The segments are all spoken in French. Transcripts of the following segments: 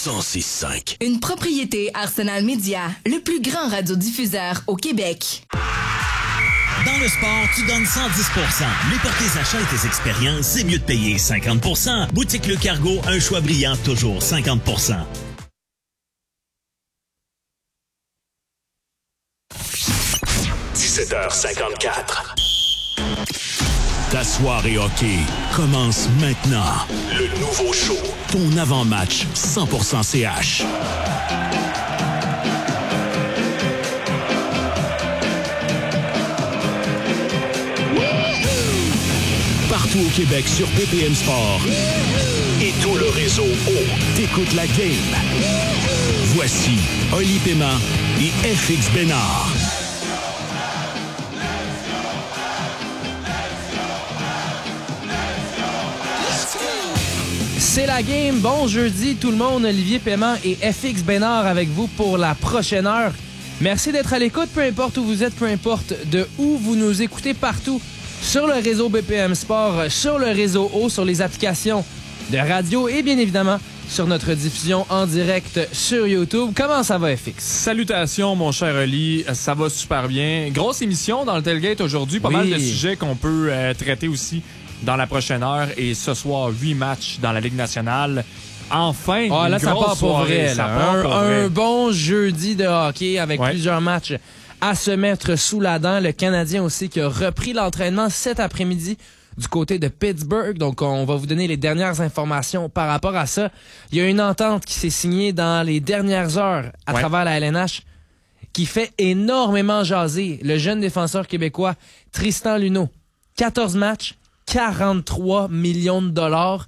106.5. Une propriété Arsenal Media, le plus grand radiodiffuseur au Québec. Dans le sport, tu donnes 110%. Mais pour tes achats et tes expériences, c'est mieux de payer 50%. Boutique Le Cargo, un choix brillant, toujours 50%. « 17h54. Ta soirée hockey commence maintenant. Le nouveau show, ton avant-match 100% CH. Partout au Québec sur BPM Sport et tout le réseau O. T'écoutes la game. Voici Oli Paiement et FX Bénard. C'est la game. Bon jeudi tout le monde. Olivier Paiement et FX Bénard avec vous pour la prochaine heure. Merci d'être à l'écoute, peu importe où vous êtes, peu importe de où vous nous écoutez, partout sur le réseau BPM Sport, sur le réseau O, sur les applications de radio et bien évidemment sur notre diffusion en direct sur YouTube. Comment ça va, FX? Salutations, mon cher Oli. Ça va super bien. Grosse émission dans le Tailgate aujourd'hui. Pas mal de sujets qu'on peut traiter aussi dans la prochaine heure. Et ce soir, 8 matchs dans la Ligue nationale. Enfin, là, ça part pour vrai. Un bon jeudi de hockey avec plusieurs matchs à se mettre sous la dent. Le Canadien aussi qui a repris l'entraînement cet après-midi du côté de Pittsburgh. Donc, on va vous donner les dernières informations par rapport à ça. Il y a une entente qui s'est signée dans les dernières heures à travers la LNH qui fait énormément jaser. Le jeune défenseur québécois Tristan Luneau. 14 matchs, 43 millions de dollars.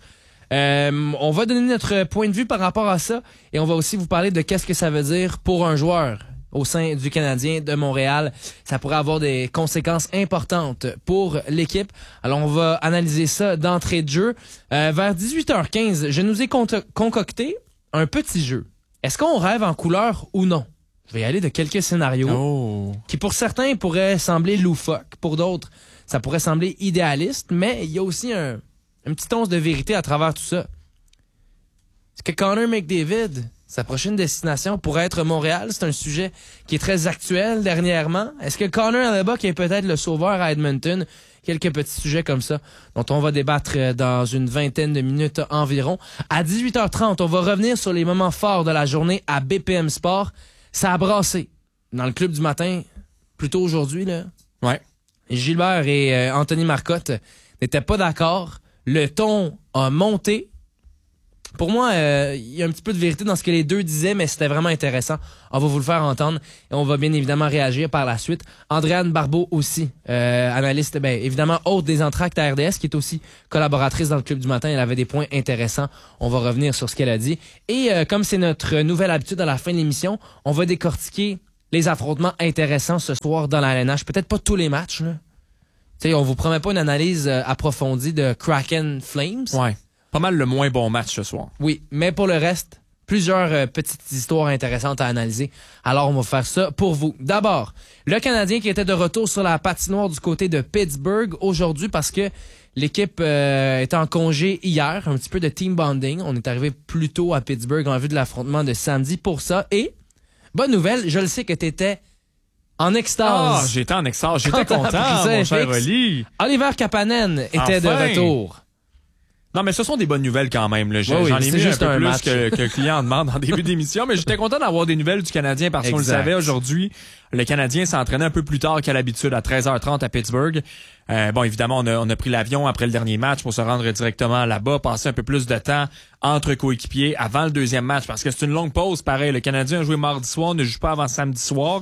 On va donner notre point de vue par rapport à ça et on va aussi vous parler de qu'est-ce que ça veut dire pour un joueur au sein du Canadien de Montréal. Ça pourrait avoir des conséquences importantes pour l'équipe. Alors, on va analyser ça d'entrée de jeu. Vers 18h15, je nous ai concocté un petit jeu. Est-ce qu'on rêve en couleur ou non? Je vais y aller de quelques scénarios qui, pour certains, pourraient sembler loufoques. Pour d'autres, ça pourrait sembler idéaliste, mais il y a aussi un petit once de vérité à travers tout ça. Est-ce que Connor McDavid, sa prochaine destination pourrait être Montréal? C'est un sujet qui est très actuel dernièrement. Est-ce que Connor Hellebuyck est peut-être le sauveur à Edmonton? Quelques petits sujets comme ça dont on va débattre dans une vingtaine de minutes environ. À 18h30, on va revenir sur les moments forts de la journée à BPM Sport. Ça a brassé dans le club du matin, plutôt aujourd'hui, là. Ouais. Gilbert et Anthony Marcotte n'étaient pas d'accord. Le ton a monté. Pour moi, il y a un petit peu de vérité dans ce que les deux disaient, mais c'était vraiment intéressant. On va vous le faire entendre et on va bien évidemment réagir par la suite. Andréane Barbeau aussi, analyste, évidemment, hôte des entractes à RDS, qui est aussi collaboratrice dans le Club du Matin. Elle avait des points intéressants. On va revenir sur ce qu'elle a dit. Et comme c'est notre nouvelle habitude à la fin de l'émission, on va décortiquer les affrontements intéressants ce soir dans la LNH. Peut-être pas tous les matchs, là. T'sais, on vous promet pas une analyse approfondie de Kraken Flames. Ouais. Pas mal le moins bon match ce soir. Oui, mais pour le reste, plusieurs petites histoires intéressantes à analyser. Alors, on va faire ça pour vous. D'abord, le Canadien qui était de retour sur la patinoire du côté de Pittsburgh aujourd'hui parce que l'équipe était en congé hier, un petit peu de team bonding. On est arrivé plus tôt à Pittsburgh en vue de l'affrontement de samedi pour ça. Et, bonne nouvelle, je le sais que t'étais en extase. Ah, j'étais en extase. J'étais content, mon cher Oli. Oliver Kapanen était de retour. Non, mais ce sont des bonnes nouvelles quand même. Là. J'en ai mis juste un peu plus que le client demande en début d'émission, mais j'étais content d'avoir des nouvelles du Canadien parce qu'on le savait aujourd'hui. Le Canadien s'entraînait un peu plus tard qu'à l'habitude, à 13h30 à Pittsburgh. Bon, évidemment, on a pris l'avion après le dernier match pour se rendre directement là-bas, passer un peu plus de temps entre coéquipiers avant le deuxième match parce que c'est une longue pause. Pareil, le Canadien a joué mardi soir, ne joue pas avant samedi soir.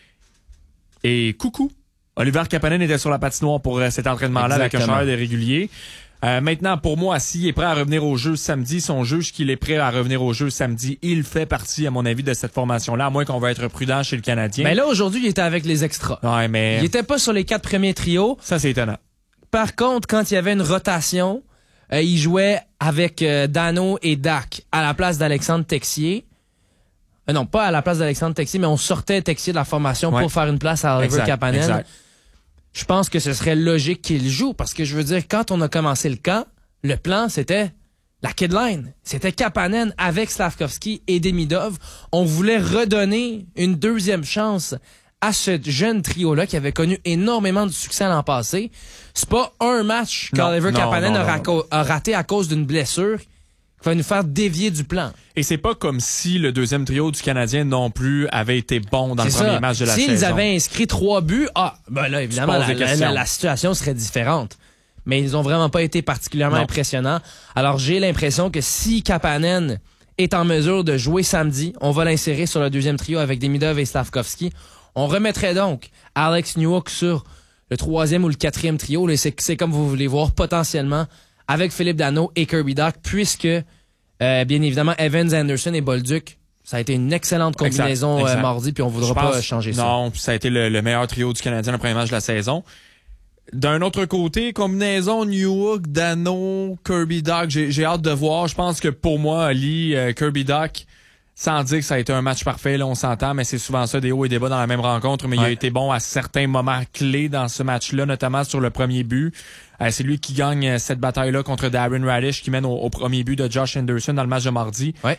Et coucou, Oliver Kapanen était sur la patinoire pour cet entraînement-là avec un joueur des réguliers. Maintenant, pour moi, s'il est prêt à revenir au jeu samedi, si on juge qu'il est prêt à revenir au jeu samedi, il fait partie, à mon avis, de cette formation-là, à moins qu'on va être prudent chez le Canadien. Mais là, aujourd'hui, il était avec les extras. Ouais, mais... Il était pas sur les 4 premiers trios. Ça, c'est étonnant. Par contre, quand il y avait une rotation, il jouait avec Dano et Dak à la place d'Alexandre Texier. Non, pas à la place d'Alexandre Texier, mais on sortait Texier de la formation pour faire une place à Oliver Kapanen. Exact. Je pense que ce serait logique qu'il joue parce que je veux dire, quand on a commencé le camp, le plan, c'était La Kidline, c'était Kapanen avec Slafkovský et Demidov. On voulait redonner une deuxième chance à ce jeune trio-là qui avait connu énormément de succès l'an passé. C'est pas un match qu'Oliver Kapanen a raté à cause d'une blessure qui va nous faire dévier du plan. Et c'est pas comme si le deuxième trio du Canadien non plus avait été bon dans le premier match de la saison. S'ils avaient inscrit 3 buts, ben là, évidemment, la situation serait différente. Mais ils ont vraiment pas été particulièrement impressionnants. Alors, j'ai l'impression que si Kapanen est en mesure de jouer samedi, on va l'insérer sur le deuxième trio avec Demidov et Slafkovský. On remettrait donc Alex Newhook sur le 3e ou le 4e trio. Là, c'est comme vous voulez voir potentiellement avec Philippe Danault et Kirby Dach, puisque, bien évidemment, Evans, Anderson et Bolduc, ça a été une excellente combinaison mardi, puis on voudra pas changer ça. Non, ça a été le meilleur trio du Canadien le premier match de la saison. D'un autre côté, combinaison Newhook, Danault, Kirby Dach, j'ai hâte de voir. Je pense que pour moi, Ali, Kirby Dach, sans dire que ça a été un match parfait, là, on s'entend, mais c'est souvent ça, des hauts et des bas dans la même rencontre, mais il a été bon à certains moments clés dans ce match-là, notamment sur le premier but. C'est lui qui gagne cette bataille-là contre Darren Radish, qui mène au premier but de Josh Anderson dans le match de mardi. Ouais.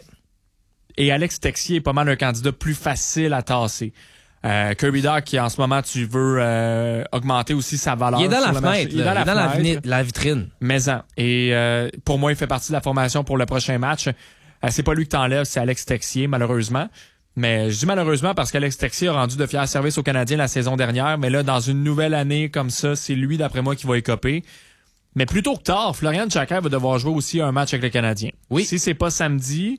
Et Alex Texier est pas mal un candidat plus facile à tasser. Kirby Dach, qui en ce moment, tu veux augmenter aussi sa valeur. Il est dans la fenêtre. Il est dans la vitrine. Mais-en. Et pour moi, il fait partie de la formation pour le prochain match. C'est pas lui que t'enlèves, c'est Alex Texier, malheureusement. Mais je dis malheureusement parce qu'Alex Texier a rendu de fiers services aux Canadiens la saison dernière. Mais là, dans une nouvelle année comme ça, c'est lui, d'après moi, qui va écoper. Mais plus tôt que tard, Florian Tchaker va devoir jouer aussi un match avec le Canadien. Oui. Si c'est pas samedi,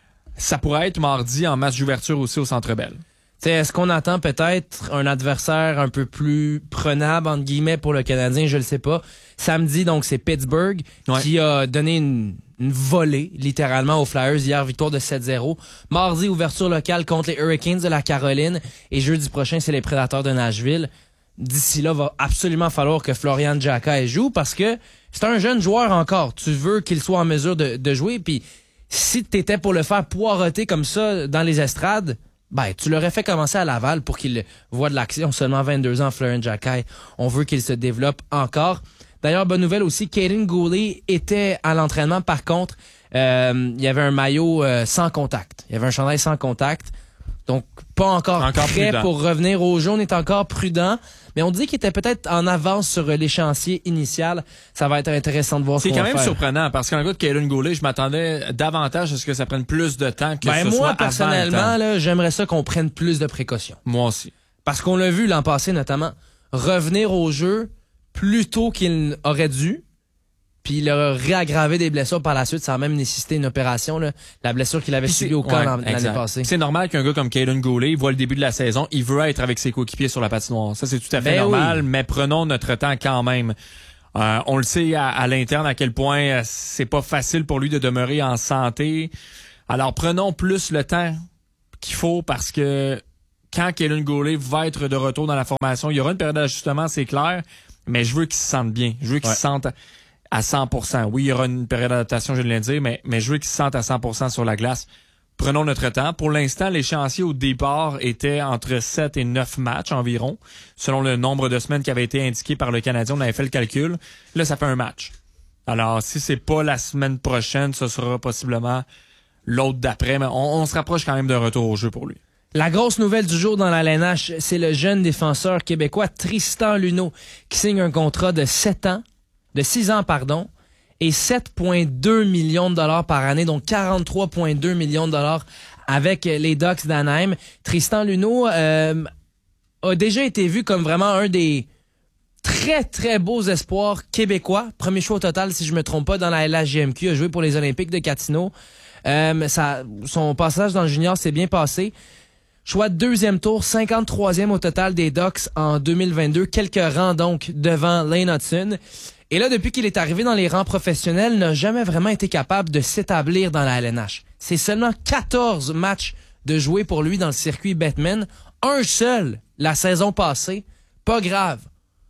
ça pourrait être mardi en match d'ouverture aussi au Centre Bell. Est-ce qu'on attend peut-être un adversaire un peu plus prenable, entre guillemets, pour le Canadien? Je le sais pas. Samedi, donc, c'est Pittsburgh qui a donné une volée, littéralement, aux Flyers. Hier, victoire de 7-0. Mardi, ouverture locale contre les Hurricanes de la Caroline. Et jeudi prochain, c'est les Prédateurs de Nashville. D'ici là, va absolument falloir que Florian Tchaker joue parce que c'est un jeune joueur encore. Tu veux qu'il soit en mesure de jouer. Puis si t'étais pour le faire poireauter comme ça dans les estrades, ben, tu l'aurais fait commencer à Laval pour qu'il voit de l'action. Seulement 22 ans, Florian Tchaker. On veut qu'il se développe encore. D'ailleurs, bonne nouvelle aussi, Kaiden Guhle était à l'entraînement. Par contre, il y avait un maillot sans contact. Il y avait un chandail sans contact. Donc, pas encore prêt prudent pour revenir au jeu. On est encore prudent. Mais on dit qu'il était peut-être en avance sur l'échéancier initial. Ça va être intéressant de voir ce qu'on va faire. C'est quand même surprenant parce qu'en gars de Kaiden Guhle, je m'attendais davantage à ce que ça prenne plus de temps que ce soit moi, personnellement, là, j'aimerais ça qu'on prenne plus de précautions. Moi aussi. Parce qu'on l'a vu l'an passé, notamment, revenir au jeu plus tôt qu'il aurait dû. Puis il a réaggravé des blessures par la suite. Ça a même nécessité une opération, là. La blessure qu'il avait subie au corps l'année passée. C'est normal qu'un gars comme Kaiden Guhle, il voit le début de la saison, il veut être avec ses coéquipiers sur la patinoire. Ça, c'est tout à fait normal, mais prenons notre temps quand même. On le sait à l'interne à quel point c'est pas facile pour lui de demeurer en santé. Alors prenons plus le temps qu'il faut parce que quand Kaiden Guhle va être de retour dans la formation, il y aura une période d'ajustement, c'est clair, mais je veux qu'il se sente bien. Je veux qu'il se sente à 100%. Oui, il y aura une période d'adaptation, je viens de le dire, mais je veux qu'il se sente à 100% sur la glace. Prenons notre temps. Pour l'instant, l'échéancier au départ était entre 7 et 9 matchs environ, selon le nombre de semaines qui avait été indiqué par le Canadien. On avait fait le calcul. Là, ça fait un match. Alors, si c'est pas la semaine prochaine, ce sera possiblement l'autre d'après, mais on se rapproche quand même d'un retour au jeu pour lui. La grosse nouvelle du jour dans la LNH, c'est le jeune défenseur québécois Tristan Luneau qui signe un contrat de 6 ans, et 7,2 millions de dollars par année, donc 43,2 millions de dollars avec les Ducks d'Anaheim. Tristan Luneau a déjà été vu comme vraiment un des très, très beaux espoirs québécois. Premier choix au total, si je me trompe pas, dans la LHJMQ. Il a joué pour les Olympiques de Gatineau. Son passage dans le junior s'est bien passé. Choix de 2e tour, 53e au total des Ducks en 2022. Quelques rangs donc devant Lane Hudson. Et là, depuis qu'il est arrivé dans les rangs professionnels, n'a jamais vraiment été capable de s'établir dans la LNH. C'est seulement 14 matchs de jouer pour lui dans le circuit Bettman. Un seul la saison passée. Pas grave.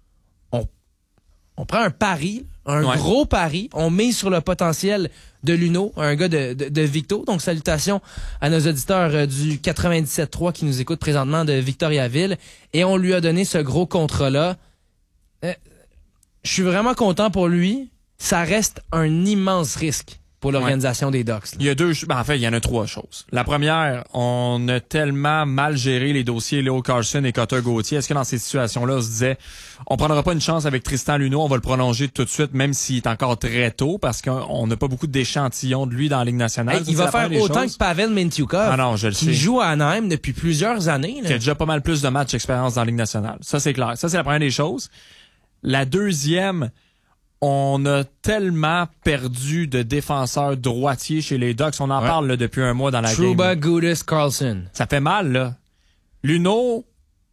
On prend un pari, gros pari. On mise sur le potentiel de Luneau, un gars de Victo. Donc, salutations à nos auditeurs du 97.3 qui nous écoutent présentement de Victoriaville. Et on lui a donné ce gros contrat-là. Je suis vraiment content pour lui. Ça reste un immense risque pour l'organisation des Ducks. Il y a il y en a 3 choses. La première, on a tellement mal géré les dossiers Leo Carlson et Cutter Gauthier. Est-ce que dans ces situations-là, on se disait, on prendra pas une chance avec Tristan Luneau, on va le prolonger tout de suite, même s'il est encore très tôt, parce qu'on n'a pas beaucoup d'échantillons de lui dans la Ligue nationale. Hey, il va faire autant que Pavel Mintyukov, qui joue à Anaheim depuis plusieurs années. Là. Qui a déjà pas mal plus de matchs d'expérience dans la Ligue nationale. Ça, c'est clair. Ça, c'est la première des choses. La deuxième, on a tellement perdu de défenseurs droitiers chez les Ducks. On en parle là, depuis un mois dans la game. Trouba, Gudas, Carlson. Ça fait mal, là. Luneau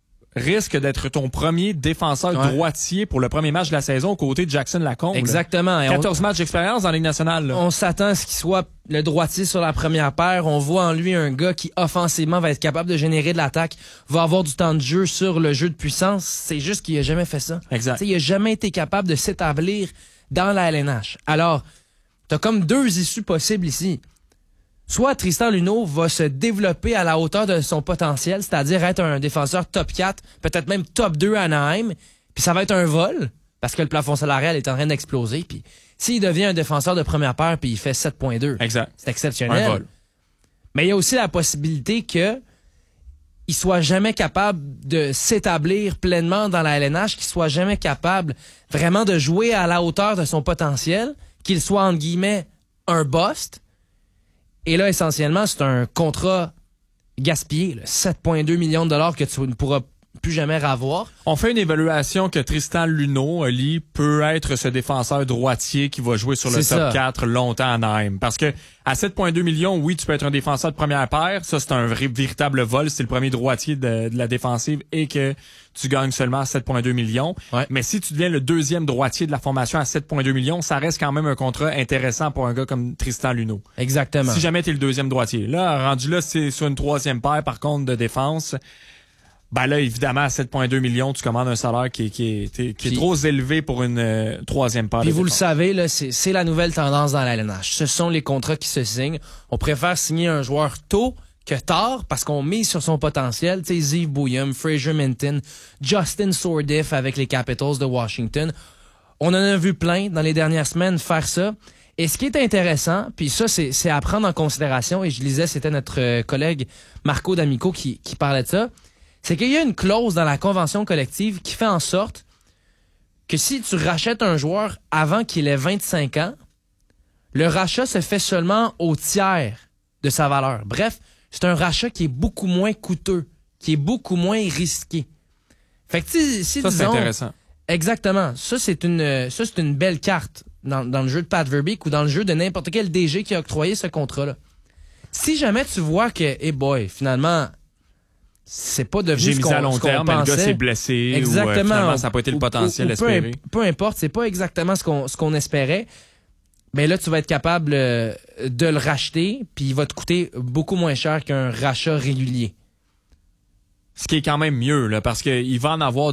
risque d'être ton premier défenseur droitier pour le premier match de la saison aux côtés de Jackson Lacombe. Exactement. 14 matchs d'expérience dans la Ligue nationale. Là. On s'attend à ce qu'il soit le droitier sur la première paire. On voit en lui un gars qui, offensivement, va être capable de générer de l'attaque, va avoir du temps de jeu sur le jeu de puissance. C'est juste qu'il a jamais fait ça. Exact. T'sais, il a jamais été capable de s'établir dans la LNH. Alors, t'as comme 2 issues possibles ici. Soit Tristan Luneau va se développer à la hauteur de son potentiel, c'est-à-dire être un défenseur top 4, peut-être même top 2 à Anaheim, puis ça va être un vol, parce que le plafond salarial est en train d'exploser, puis s'il devient un défenseur de première paire puis il fait 7.2, exact. C'est exceptionnel. Un vol. Mais il y a aussi la possibilité que il soit jamais capable de s'établir pleinement dans la LNH, qu'il soit jamais capable vraiment de jouer à la hauteur de son potentiel, qu'il soit, entre guillemets, un bust. Et là, essentiellement, c'est un contrat gaspillé, là, 7,2 millions de dollars que tu ne pourras plus jamais revoir. On fait une évaluation que Tristan Luneau, Oli, peut être ce défenseur droitier qui va jouer sur le top 4 longtemps à Anaheim. Parce que à 7,2 millions, oui, tu peux être un défenseur de première paire. Ça, c'est un véritable vol. C'est le premier droitier de la défensive et que tu gagnes seulement 7,2 millions. Ouais. Mais si tu deviens le deuxième droitier de la formation à 7,2 millions, ça reste quand même un contrat intéressant pour un gars comme Tristan Luneau. Exactement. Si jamais tu es le deuxième droitier. Là, rendu là, c'est sur une troisième paire, par contre, de défense. Ben là, évidemment, à 7,2 millions, tu commandes un salaire qui est trop élevé pour une troisième paire. Puis vous le savez, là, c'est la nouvelle tendance dans la LNH. Ce sont les contrats qui se signent. On préfère signer un joueur tôt que tard parce qu'on mise sur son potentiel. Tu sais, Zeev Bouillum, Fraser Minton, Justin Sourdif avec les Capitals de Washington. On en a vu plein dans les dernières semaines faire ça. Et ce qui est intéressant, puis ça, c'est à prendre en considération, et je lisais, c'était notre collègue Marco D'Amico qui parlait de ça, c'est qu'il y a une clause dans la convention collective qui fait en sorte que si tu rachètes un joueur avant qu'il ait 25 ans, le rachat se fait seulement au tiers de sa valeur. Bref, c'est un rachat qui est beaucoup moins coûteux, qui est beaucoup moins risqué. Fait que si ça, disons, c'est intéressant. Exactement. Ça, c'est une belle carte dans le jeu de Pat Verbeek ou dans le jeu de n'importe quel DG qui a octroyé ce contrat-là. Si jamais tu vois que, finalement, c'est pas devenu ce qu'on pensait. J'ai misé à long terme, mais le gars s'est blessé. Exactement. Ou finalement, ça n'a pas été le potentiel espéré. Peu importe, c'est pas exactement ce qu'on espérait. Mais là, tu vas être capable de le racheter, puis il va te coûter beaucoup moins cher qu'un rachat régulier. Ce qui est quand même mieux, là, parce qu'il va en avoir